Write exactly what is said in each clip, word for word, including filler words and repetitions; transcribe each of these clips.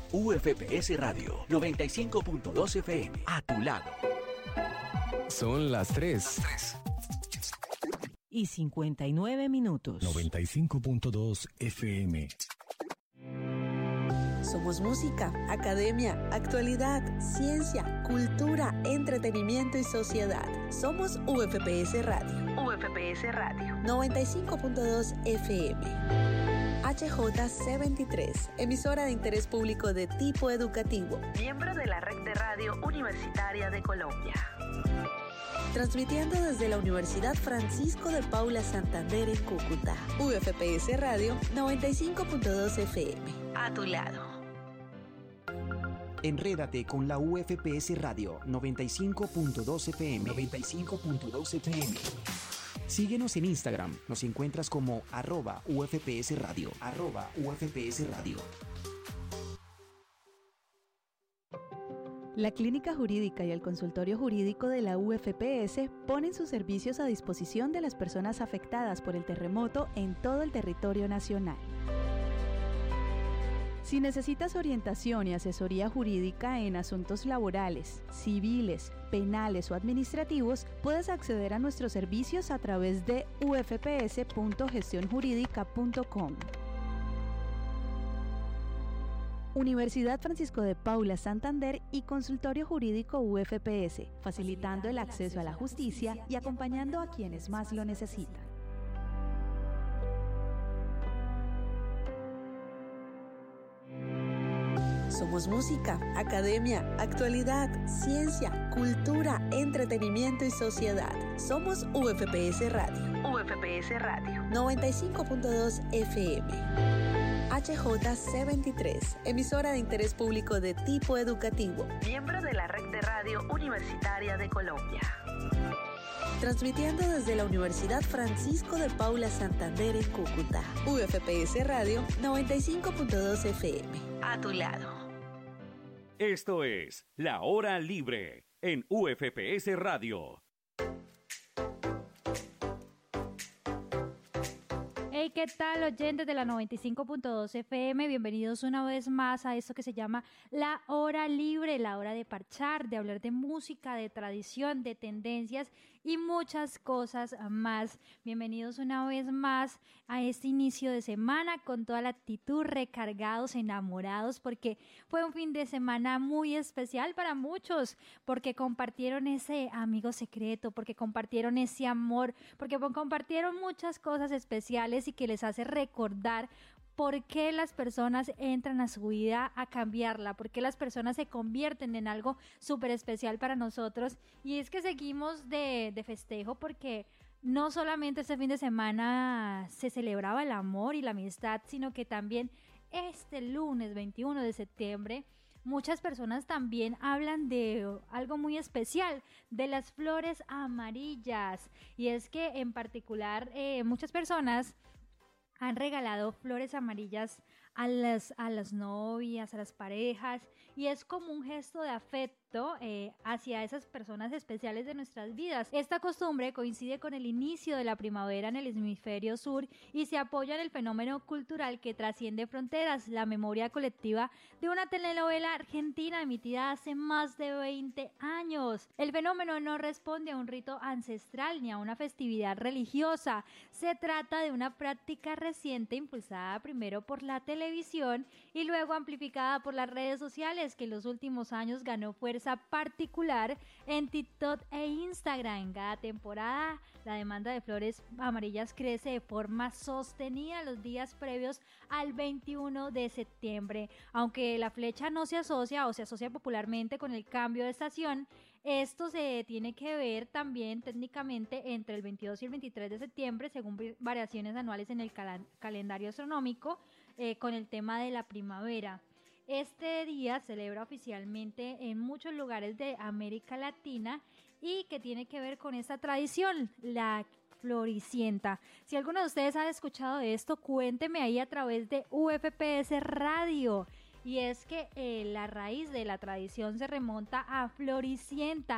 U F P S Radio noventa y cinco punto dos F M. A tu lado. Son las tres. Las tres. Y cincuenta y nueve minutos. noventa y cinco punto dos F M. Somos música, academia, actualidad, ciencia, cultura, entretenimiento y sociedad. Somos U F P S Radio. U F P S Radio. noventa y cinco punto dos F M. H J C veintitrés, emisora de interés público de tipo educativo. Miembro de la Red de Radio Universitaria de Colombia. Transmitiendo desde la Universidad Francisco de Paula Santander en Cúcuta. U F P S Radio noventa y cinco punto dos F M. A tu lado. Enrédate con la U F P S Radio noventa y cinco punto dos F M. noventa y cinco punto dos F M. Síguenos en Instagram. Nos encuentras como arroba U F P S Radio. Arroba U F P S Radio. La Clínica Jurídica y el Consultorio Jurídico de la U F P S ponen sus servicios a disposición de las personas afectadas por el terremoto en todo el territorio nacional. Si necesitas orientación y asesoría jurídica en asuntos laborales, civiles, penales o administrativos, puedes acceder a nuestros servicios a través de u f p s punto gestión jurídica punto com. Universidad Francisco de Paula Santander y Consultorio Jurídico U F P S, facilitando el acceso a la justicia y acompañando a quienes más lo necesitan. Somos música, academia, actualidad, ciencia, cultura, entretenimiento y sociedad. Somos U F P S Radio. U F P S Radio. noventa y cinco punto dos F M. H J C veintitrés, emisora de interés público de tipo educativo. Miembro de la Red de Radio Universitaria de Colombia. Transmitiendo desde la Universidad Francisco de Paula Santander en Cúcuta. U F P S Radio noventa y cinco punto dos F M. A tu lado. Esto es La Hora Libre en U F P S Radio. Hey, ¿qué tal, oyentes de la noventa y cinco punto dos F M? Bienvenidos una vez más a esto que se llama La Hora Libre, la hora de parchar, de hablar de música, de tradición, de tendencias y muchas cosas más. Bienvenidos una vez más a este inicio de semana con toda la actitud, recargados, enamorados, porque fue un fin de semana muy especial para muchos, porque compartieron ese amigo secreto, porque compartieron ese amor, porque compartieron muchas cosas especiales y que les hace recordar por qué las personas entran a su vida a cambiarla, por qué las personas se convierten en algo súper especial para nosotros. Y es que seguimos de, de festejo porque no solamente este fin de semana se celebraba el amor y la amistad, sino que también este lunes veintiuno de septiembre muchas personas también hablan de algo muy especial, de las flores amarillas. Y es que en particular eh, muchas personas han regalado flores amarillas a las, a las novias, a las parejas, y es como un gesto de afecto eh, hacia esas personas especiales de nuestras vidas. Esta costumbre coincide con el inicio de la primavera en el hemisferio sur y se apoya en el fenómeno cultural que trasciende fronteras, la memoria colectiva de una telenovela argentina emitida hace más de veinte años. El fenómeno no responde a un rito ancestral ni a una festividad religiosa. Se trata de una práctica reciente impulsada primero por la televisión y luego amplificada por las redes sociales, que en los últimos años ganó fuerza particular en TikTok e Instagram. En cada temporada, la demanda de flores amarillas crece de forma sostenida los días previos al veintiuno de septiembre. Aunque la flecha no se asocia o se asocia popularmente con el cambio de estación, esto se tiene que ver también técnicamente entre el veintidós y el veintitrés de septiembre, según variaciones anuales en el cal- calendario astronómico, eh, con el tema de la primavera. Este día se celebra oficialmente en muchos lugares de América Latina y que tiene que ver con esta tradición, la Floricienta. Si alguno de ustedes ha escuchado de esto, cuénteme ahí a través de U F P S Radio. Y es que eh, la raíz de la tradición se remonta a Floricienta,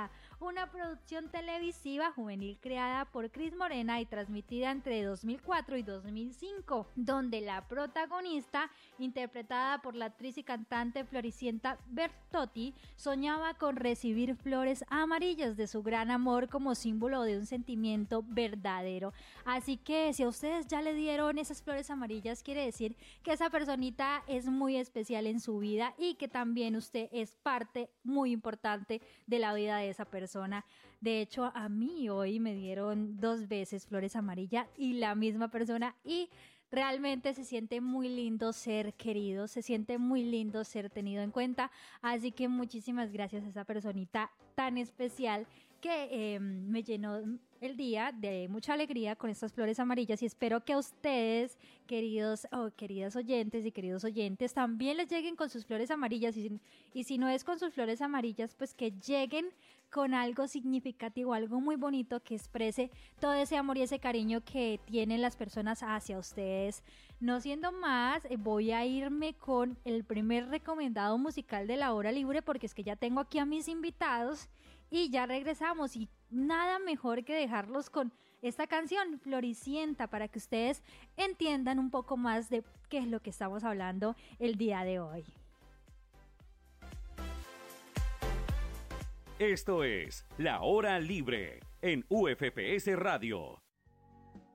una producción televisiva juvenil creada por Cris Morena y transmitida entre dos mil cuatro y dos mil cinco, donde la protagonista, interpretada por la actriz y cantante Floricienta Bertotti, soñaba con recibir flores amarillas de su gran amor como símbolo de un sentimiento verdadero. Así que si a ustedes ya le dieron esas flores amarillas, quiere decir que esa personita es muy especial en su vida y que también usted es parte muy importante de la vida de esa persona. De hecho, a mí hoy me dieron dos veces flores amarillas y la misma persona, y realmente se siente muy lindo ser querido, se siente muy lindo ser tenido en cuenta. Así que muchísimas gracias a esa personita tan especial que eh, me llenó el día de mucha alegría con estas flores amarillas, y espero que a ustedes, queridos o oh, queridas oyentes y queridos oyentes, también les lleguen con sus flores amarillas, y, y si no es con sus flores amarillas, pues que lleguen con algo significativo, algo muy bonito que exprese todo ese amor y ese cariño que tienen las personas hacia ustedes. No siendo más, voy a irme con el primer recomendado musical de la hora libre, porque es que ya tengo aquí a mis invitados y ya regresamos, y nada mejor que dejarlos con esta canción, Floricienta, para que ustedes entiendan un poco más de qué es lo que estamos hablando el día de hoy. Esto es La Hora Libre en U F P S Radio.